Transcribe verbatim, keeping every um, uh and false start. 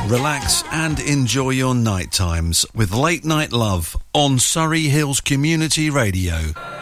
relax and enjoy your night times with Late Night Love on Surrey Hills Community Radio.